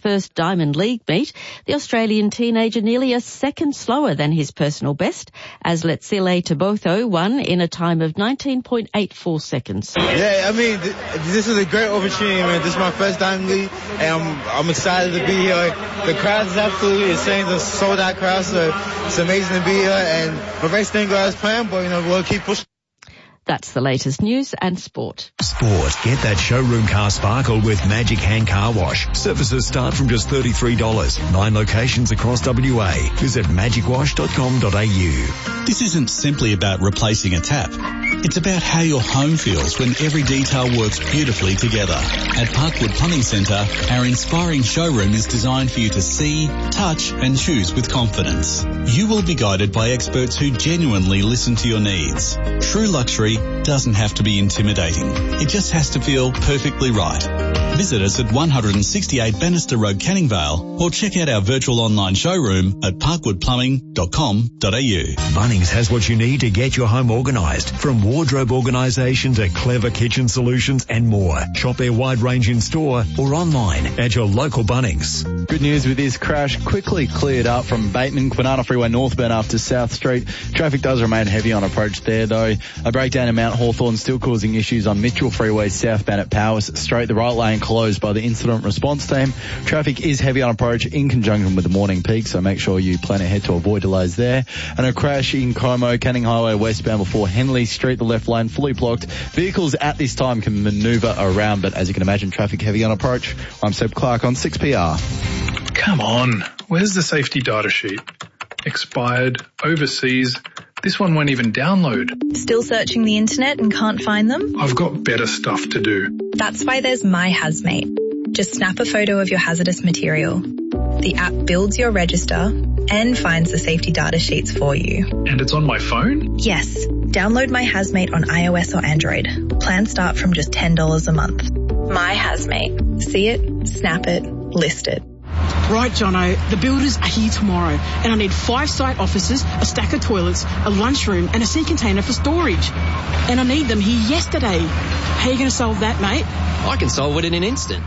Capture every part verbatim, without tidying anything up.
first Diamond League meet, the Australian teenager nearly a second slower than his personal best, as Letsile Tebogo won in a time of nineteen point eight four seconds. Yeah, I mean, th- this is a great opportunity, man. This is my first Diamond League, and I'm, I'm excited to be here. The crowd is absolutely insane. It's a sold-out crowd, so it's amazing to be here, and the race didn't go as planned, but, you know, we'll keep pushing. That's the latest news and sport. Sport. Get that showroom car sparkle with Magic Hand Car Wash. Services start from just thirty-three dollars. Nine locations across W A. Visit magic wash dot com dot a u. This isn't simply about replacing a tap. It's about how your home feels when every detail works beautifully together. At Parkwood Plumbing Centre, our inspiring showroom is designed for you to see, touch and choose with confidence. You will be guided by experts who genuinely listen to your needs. True luxury doesn't have to be intimidating. It just has to feel perfectly right. Visit us at one sixty-eight Bannister Road, Canning Vale, or check out our virtual online showroom at parkwood plumbing dot com dot a u. Bunnings has what you need to get your home organised, from wardrobe organisation to clever kitchen solutions and more. Shop their wide range in store or online at your local Bunnings. Good news with this crash quickly cleared up from Bateman, Kwinana Freeway northbound after South Street. Traffic does remain heavy on approach there though. A breakdown in Mount Hawthorn still causing issues on Mitchell Freeway southbound at Powers Street. The right lane closed by the incident response team. Traffic is heavy on approach in conjunction with the morning peak, so make sure you plan ahead to avoid delays there. And a crash in Como, Canning Highway westbound before Henley Street, the left lane fully blocked. Vehicles at this time can manoeuvre around, but as you can imagine, traffic heavy on approach. I'm Seb Clark on six P R. Come on, where's the safety data sheet? Expired, overseas. This one won't even download. Still searching the internet and can't find them? I've got better stuff to do. That's why there's My Hazmate. Just snap a photo of your hazardous material. The app builds your register and finds the safety data sheets for you. And it's on my phone? Yes. Download My Hazmate on iOS or Android. Plans start from just ten dollars a month. My Hazmate. See it, snap it, list it. Right, Jono, the builders are here tomorrow and I need five site offices, a stack of toilets, a lunchroom and a sea container for storage. And I need them here yesterday. How are you going to solve that, mate? I can solve it in an instant.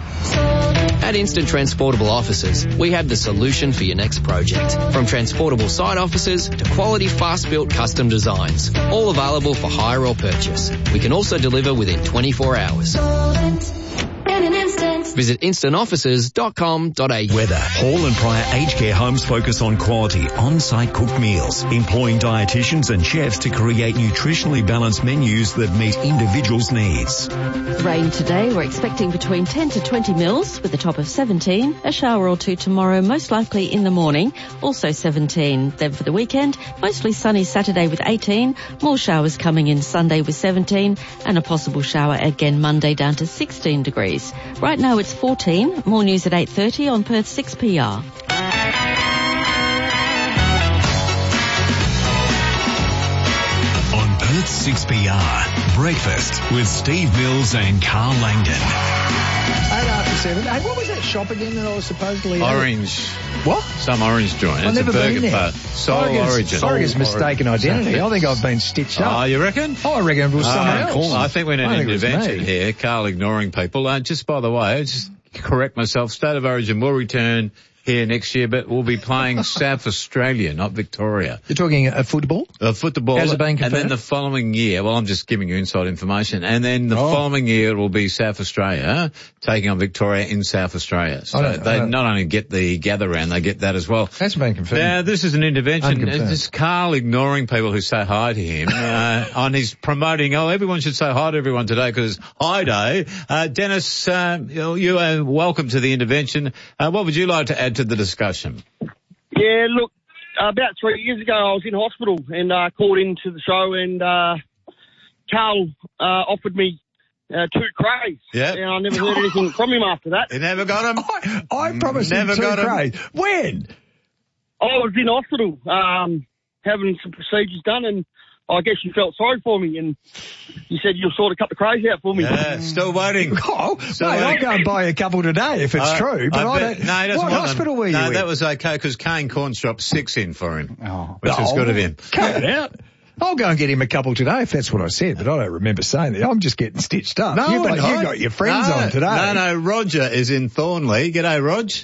At Instant Transportable Offices, we have the solution for your next project. From transportable site offices to quality fast-built custom designs. All available for hire or purchase. We can also deliver within twenty-four hours. Visit instant offices dot com dot a u. Weather. Hall and Pryor Aged Care Homes focus on quality, on-site cooked meals, employing dietitians and chefs to create nutritionally balanced menus that meet individuals' needs. Rain today. We're expecting between ten to twenty mils with a top of seventeen. A shower or two tomorrow, most likely in the morning, also seventeen. Then for the weekend, mostly sunny Saturday with eighteen. More showers coming in Sunday with seventeen. And a possible shower again Monday down to sixteen degrees. Right now it's fourteen. More news at eight thirty on Perth six P R. On Perth six P R, breakfast with Steve Mills and Carl Langdon. Eight after seven. Hey, what was that shop again that I was supposedly Orange. What? Some orange joint. I've it's never a burger been there. part. Soul Oregon's, Origin. Oregon's mistaken identity. I think I've been stitched up. Oh, you reckon? Oh, I reckon it was someone uh, else. Cool. I think we're in I an think it was intervention me. here. Carl ignoring people. Uh, just by the way, just correct myself. State of Origin will return here next year, but we'll be playing South Australia, not Victoria. You're talking a football? A football. How's it been and confirmed? then the following year, well, I'm just giving you inside information, and then the Oh. following year it will be South Australia taking on Victoria in South Australia. So I don't- I they don't- not only get the gather round, they get that as well. That's been confirmed. Now, this is an intervention. Unconfirmed. It's Carl ignoring people who say hi to him uh, on his promoting, oh, everyone should say hi to everyone today because it's Hi Day. Uh, Dennis, uh, you, you are welcome to the intervention. Uh, what would you like to add to the discussion? Yeah, look, uh, about three years ago I was in hospital and uh, called into the show and uh, Carl uh, offered me uh, two crays. Yeah. And I never heard anything from him after that. You never got him? I, I promised Never him two got him. crays. When? I was in hospital um, having some procedures done and I guess you felt sorry for me and you said you'll sort of cut the crays out for me. Yeah, still waiting. Oh, Still mate, I'll waiting. go and buy a couple today if it's Uh, true, but I, I bet, don't... no, he doesn't what want hospital them. were you No, in? that was okay because Kane Corns dropped six in for him, Oh. which is Oh, good of him. Cut it out. I'll go and get him a couple today if that's what I said, but I don't remember saying that. I'm just getting stitched up. No, you, we're got, not. you got your friends no, on today. No, no, Roger is in Thornley. G'day, Rog.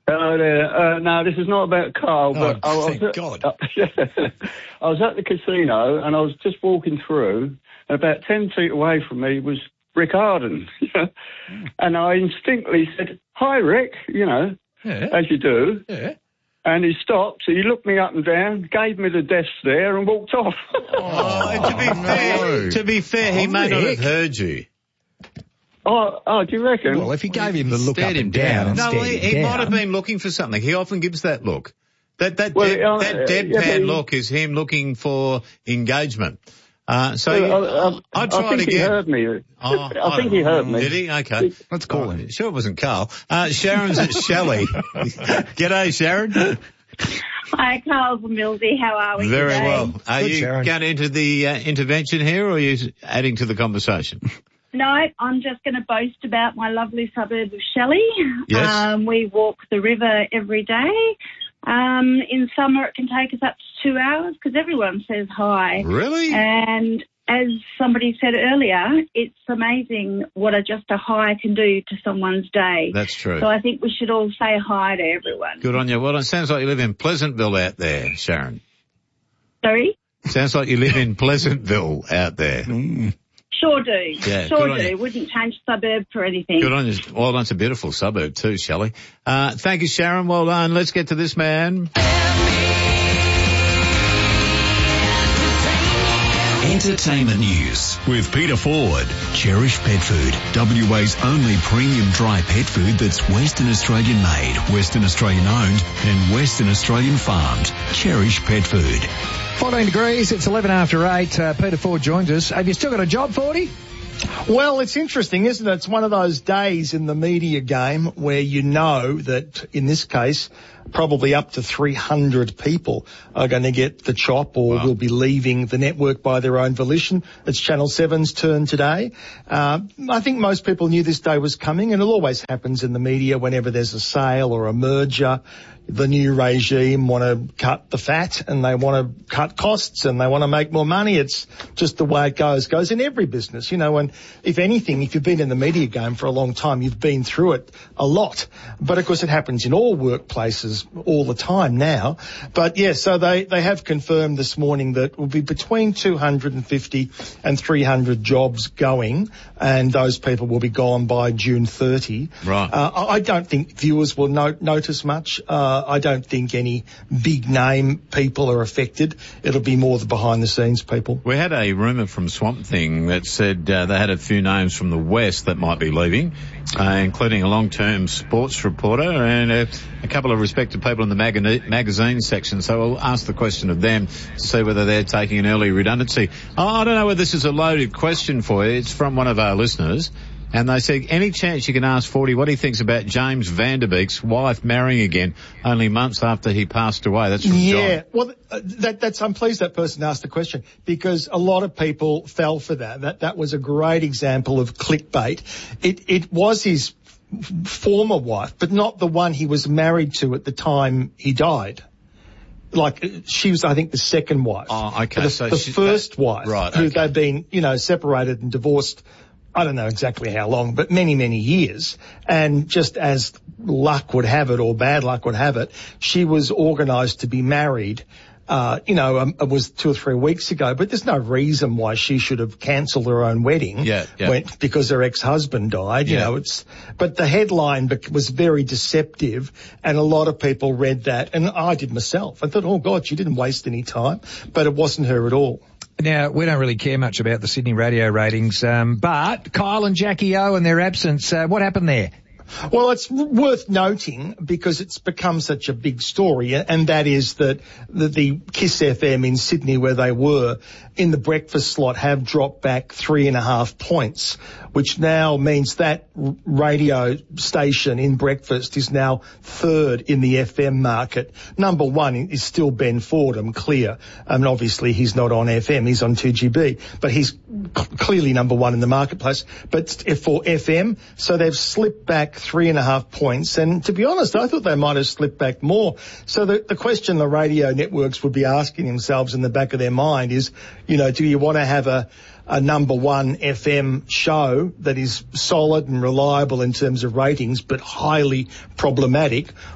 Hello there. Uh, no, this is not about Carl, but Oh, I, I thank was at, God. Uh, I was at the casino and I was just walking through, and about ten feet away from me was Rick Arden. And I instinctively said, "Hi, Rick," you know, Yeah. as you do. Yeah. And he stopped, he looked me up and down, gave me the death stare and walked off. Oh, and to be fair, to be fair, he Oh, may not Rick. have heard you. oh, oh, do you reckon? Well, if you gave him the look up stared him and down, down. and No, stared he, him he down. might have been looking for something. He often gives that look. That that Well, dead, uh, that uh, deadpan yeah, but he- look is him looking for engagement. Uh, so Well, you, I, I, I tried I think again. he heard me. Oh, I think he heard me. Did he? Okay. Let's call Oh, him. Sure it wasn't Carl. Uh, Sharon's at Shelley. G'day, Sharon. Hi, Carl from Millsy. How are we Very today? well. Are Good, you Sharon. going into the uh, intervention here, or are you adding to the conversation? No, I'm just going to boast about my lovely suburb of Shelley. Yes. Um, we walk the river every day. Um, in summer, it can take us up to two hours because everyone says hi. Really? And as somebody said earlier, it's amazing what a, just a hi can do to someone's day. That's true. So I think we should all say hi to everyone. Good on you. Well, it sounds like you live in Pleasantville out there, Sharon. Sorry? Sounds like you live in Pleasantville out there. Sure do. Yeah, sure good on do. you. Wouldn't change suburb for anything. Good on you. Well, that's a beautiful suburb too, Shelley. Uh, thank you, Sharon. Well done. Let's get to this man. Entertainment news with Peter Ford. Cherish Pet Food, W A's only premium dry pet food that's Western Australian made, Western Australian owned and Western Australian farmed. Cherish Pet Food. fourteen degrees, it's eleven after eight. Uh, Peter Ford joins us. Have you still got a job, Fordy? Well, it's interesting, isn't it? It's one of those days in the media game where you know that, in this case, probably up to three hundred people are going to get the chop or Wow. will be leaving the network by their own volition. It's Channel seven's turn today. Uh, I think most people knew this day was coming, and it always happens in the media whenever there's a sale or a merger. The new regime want to cut the fat and they want to cut costs and they want to make more money. It's just the way it goes. Goes in every business, you know, and if anything, if you've been in the media game for a long time, you've been through it a lot. But of course it happens in all workplaces all the time now. But yeah, so they, they have confirmed this morning that it will be between two hundred fifty and three hundred jobs going, and those people will be gone by June thirtieth. Right. Uh, I I don't think viewers will no- notice much. Uh, I don't think any big name people are affected. It'll be more the behind the scenes people. We had a rumour from Swamp Thing that said uh, they had a few names from the West that might be leaving, uh, including a long-term sports reporter and a, a couple of respected people in the maga- magazine section. So we'll ask the question of them to see whether they're taking an early redundancy. Oh, I don't know whether this is a loaded question for you. It's from one of our listeners. And they said, any chance you can ask Forty what he thinks about James Van Der Beek's wife marrying again only months after he passed away? That's from Yeah, John. well, uh, that, that's, I'm pleased that person asked the question because a lot of people fell for that. That, that was a great example of clickbait. It, it was his f- former wife, but not the one he was married to at the time he died. Like, uh, she was, I think, the second wife. Oh, okay. The, So the she- first that- wife, right, who okay. they've been, you know, separated and divorced, I don't know exactly how long, but many, many years. And just as luck would have it, or bad luck would have it, she was organised to be married, uh, you know, um, it was two or three weeks ago, but there's no reason why she should have cancelled her own wedding. Yeah, yeah. when- because her ex-husband died, you Yeah. know, it's, but the headline bec- was very deceptive and a lot of people read that, and I did myself. I thought, oh God, she didn't waste any time, but it wasn't her at all. Now, we don't really care much about the Sydney radio ratings, um, but Kyle and Jackie O and their absence, uh, what happened there? Well, it's worth noting because it's become such a big story, and that is that the, the Kiss F M in Sydney, where they were in the breakfast slot, have dropped back three and a half points, which now means that r- radio station in breakfast is now third in the F M market. Number one is still Ben Fordham, clear. I mean, obviously he's not on F M, he's on two G B, but he's c- clearly number one in the marketplace. But for F M, so they've slipped back three and a half points. And to be honest, I thought they might have slipped back more. So the, the question the radio networks would be asking themselves in the back of their mind is, you know, do you want to have a, a number one F M show that is solid and reliable in terms of ratings, but highly problematic?